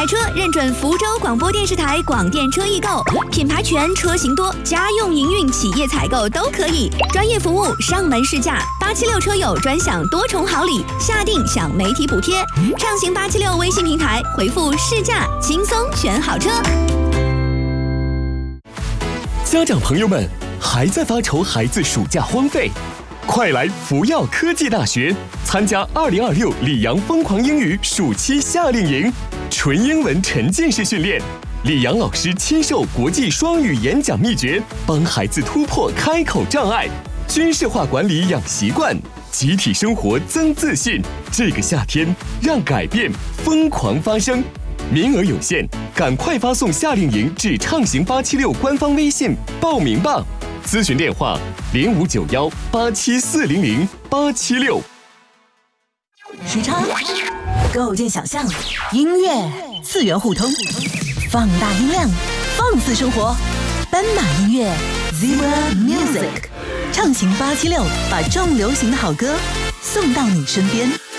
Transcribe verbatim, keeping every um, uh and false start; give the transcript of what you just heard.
买车认准福州广播电视台广电车易购，品牌全，车型多，家用营运、企业采购都可以，专业服务，上门试驾，八七六车友专享多重好礼，下定享媒体补贴。畅行八七六微信平台回复试驾，轻松选好车。 家长朋友们，还在发愁孩子暑假荒废？快来福耀科技大学参加二零二六里昂疯狂英语暑期夏令营，纯英文沉浸式训练，里昂老师亲授国际双语演讲秘诀，帮孩子突破开口障碍，军事化管理养习惯，集体生活增自信。这个夏天，让改变疯狂发生。名额有限，赶快发送夏令营至畅行八七六官方微信报名吧。咨询电话零五九幺八七四零零八七六。 时差构建想象，音乐次元互通，放大音量，放肆生活。斑马音乐 Zebra Music， 畅行八七六，把重流行的好歌送到你身边。